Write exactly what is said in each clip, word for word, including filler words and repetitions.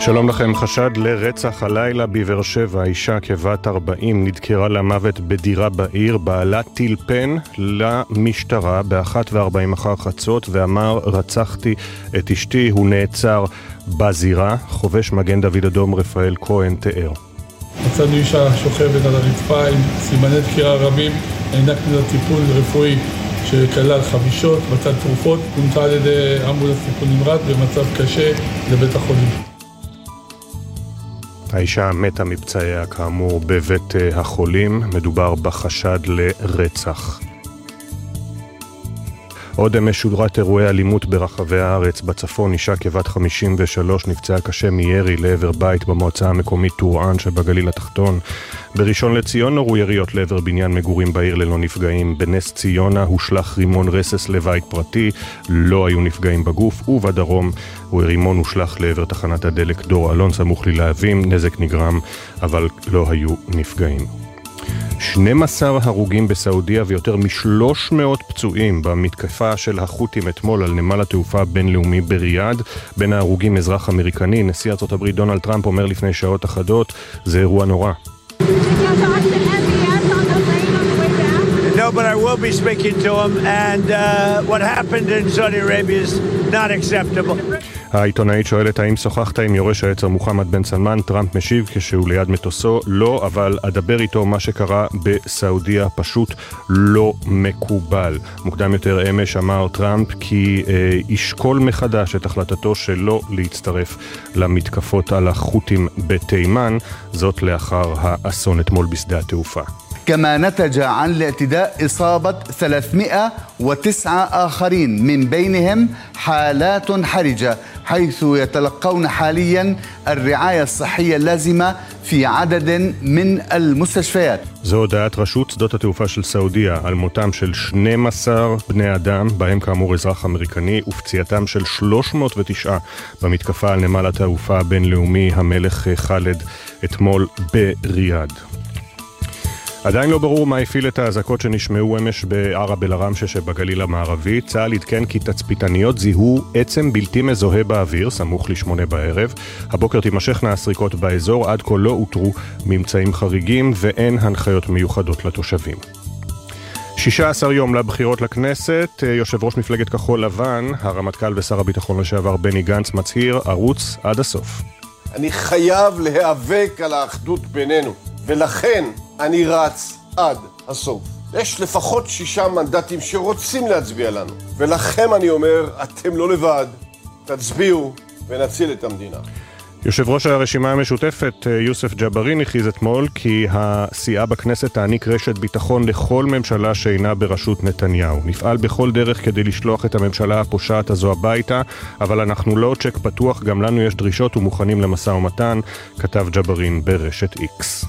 שלום לכם. חשד לרצח הלילה בבאר שבע. אישה כבת ארבעים נדקרה למוות בדירה בעיר. בעלה טלפן למשטרה באחת וארבעים אחר חצות ואמר רצחתי את אשתי. הוא נעצר בזירה. חובש מגן דוד אדום רפאל כהן תיאר. מצאנו אישה שוכבת על הרצפה עם סימני דקירה רבים. הענקנו לה טיפול רפואי שכלל חבישות, מצד תרופות. הומתה על ידי אמבולנס טיפול נמרץ במצב קשה לבית החולים. האישה מתה מפצעיה כאמור בבית החולים. מדובר בחשד לרצח. עוד אמש שודרת אירועי אלימות ברחבי הארץ. בצפון אישה כבת חמישים ושלוש נפצעה קשה מירי לעבר בית במועצה המקומית טורען שבגליל התחתון. בראשון לציון נורו יריות לעבר בניין מגורים בעיר ללא נפגעים. בנס ציונה הושלך רימון רסס לבית פרטי, לא היו נפגעים בגוף. ובדרום רימון הושלך לעבר תחנת הדלק דור אלון סמוך ללהבים. נזק נגרם אבל לא היו נפגעים. שנים עשר הרוגים בסעודיה ויותר מ-שלוש מאות פצועים במתקפה של החות'ים אתמול על נמל התעופה הבינלאומי בריאד. בין ההרוגים אזרח אמריקני. נשיא ארצות הברית דונלד טראמפ אומר לפני שעות אחדות, זה אירוע נורא. No, but I will be speaking to him, and uh, what happened in Saudi Arabia is not acceptable. העיתונאית שואלת האם שוחחת עם יורש העצר מוחמד בן סלמן. טראמפ משיב כשהוא ליד מטוסו, לא, אבל אדבר איתו. מה שקרה בסעודיה פשוט לא מקובל. מוקדם יותר אמש אמר טראמפ כי אה, ישקול מחדש את החלטתו שלא להצטרף למתקפות על החות'ים בתימן, זאת לאחר האסון אתמול בשדה התעופה. كما نتج عن الاعتداء إصابة ثلاثمائة وتسعة آخرين من بينهم حالات حرجة حيث يتلقون حاليا الرعاية الصحية اللازمة في عدد من المستشفيات. זו הודעת רשות שדות התעופה של סעודיה על מותם של שנים עשר בני אדם, בהם כאמור אזרח אמריקני, ופציעתם של שלוש מאות ותשע במתקפה על נמל התעופה הבינלאומי המלך חאלד אתמול בריאד. עדיין לא ברור מה הפעיל את האזעקות שנשמעו אמש בערב אל-עראמשה שבגליל המערבי. צה"ל עדכן כי תצפיתניות זיהו עצם בלתי מזוהה באוויר סמוך לשמונה בערב. הבוקר תימשכנה הסריקות באזור, עד כה לא אותרו ממצאים חריגים ואין הנחיות מיוחדות לתושבים. שישה עשר יום לבחירות לכנסת. יושב ראש מפלגת כחול לבן, הרמטכ"ל ושר הביטחון לשעבר בני גנץ מצהיר, ערוץ עד הסוף. אני חייב להיאבק על האחדות בינינו, ולכן אני רץ עד הסוף. יש לפחות שישה מנדטים שרוצים להצביע לנו, ולכם אני אומר, אתם לא לבד, תצביעו ונציל את המדינה. יושב ראש הרשימה המשותפת יוסף ג'בארין הכריז אתמול כי הסיעה בכנסת תעניק רשת ביטחון לכל ממשלה שאינה בראשות נתניהו. נפעל בכל דרך כדי לשלוח את הממשלה הפושעת הזו הביתה, אבל אנחנו לא צ'ק פתוח, גם לנו יש דרישות ומוכנים למשא ומתן, כתב ג'בארין ברשת איקס.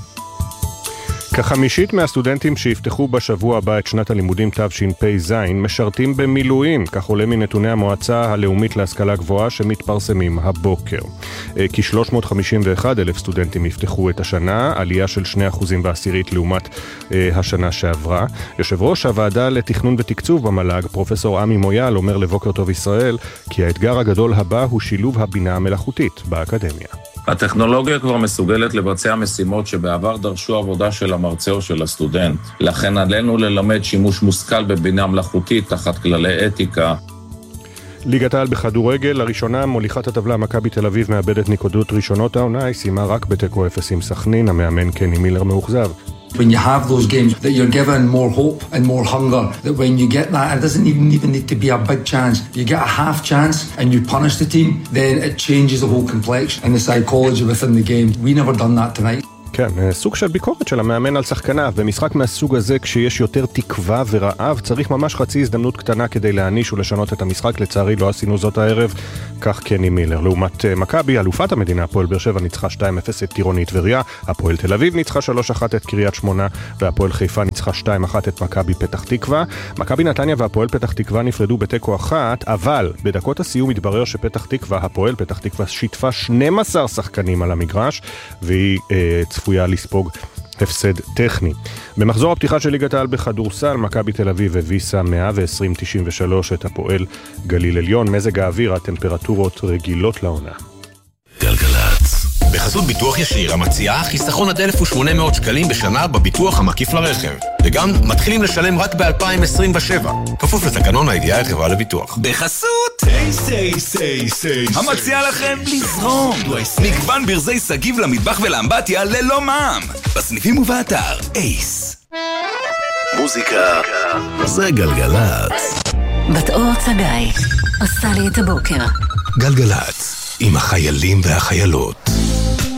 כחמישית מהסטודנטים שיפתחו בשבוע הבא את שנת הלימודים תשפ"ז משרתים במילואים, כך עולה מנתוני המועצה הלאומית להשכלה גבוהה שמתפרסמים הבוקר. כ-שלוש מאות חמישים ואחד אלף סטודנטים יפתחו את השנה, עלייה של שני אחוזים בעשירית לעומת השנה שעברה. יושב ראש הוועדה לתכנון ותקצוב במל"ג, פרופסור עמי מויאל, אומר לבוקר טוב ישראל כי האתגר הגדול הבא הוא שילוב הבינה המלאכותית באקדמיה. הטכנולוגיה כבר מסוגלת לבצע משימות שבעבר דרשו עבודה של המרצה או של הסטודנט. לכן עלינו ללמד שימוש מושכל בבינה מלאכותית תחת כללי אתיקה. ליגת העל בכדורגל, לראשונה מוליכת הטבלה מכבי תל אביב מאבדת נקודות ראשונות העונה, היא סיימה רק בתיקו אפס עם סכנין. המאמן קני מילר מאוכזב. When you have those games that you're given more hope and more hunger, that when you get that, it doesn't even, even need to be a big chance. You get a half chance and you punish the team, then it changes the whole complexion and the psychology within the game. We never done that tonight. כן, סוג של ביקורת של המאמן על שחקניו. במשחק מהסוג הזה, כשיש יותר תקווה ורעב, צריך ממש חצי הזדמנות קטנה כדי להעניש ולשנות את המשחק. לצערי לא עשינו זאת הערב, כך קני מילר. לעומת מכבי, אלופת המדינה, הפועל באר שבע ניצחה שתיים אפס את טירונית טבריה, הפועל תל אביב ניצחה שלוש אחת את קריית שמונה, והפועל חיפה ניצחה שתיים אחת את מכבי פתח תקווה. מכבי נתניה והפועל פתח תקווה נפרדו בתיקו אחת, אבל בדקות הסיום התברר שפתח תקווה, הפועל פתח תקווה שיתפה שנים עשר שחקנים על המגרש, והיא אה, צפויה לספוג הפסד טכני. במחזור הפתיחה של ליגת העל בכדורסל, מכבי תל אביב הביסה מאה ועשרים תשעים ושלוש את הפועל גליל עליון. מזג האוויר, הטמפרטורות רגילות לעונה. גלגלצ בחסות ביטוח ישיר המציעה חיסכון עד אלף ושמונה מאות שקלים בשנה בביטוח המקיף לרכב. וגם מתחילים לשלם רק ב-אלפיים עשרים ושבע. כפוף לתקנון הידיעה החברה לביטוח. בחסות היי סי סי סי המציע לכם לזרום מגוון ברזי סגיב למטבח ולאמבטיה ללא מע"מ בסניפים ובאתר אייס. מוזיקה זה גלגלצ. בת אור צגאי עושה לי את הבוקר. גלגלצ עם החיילים והחיילות.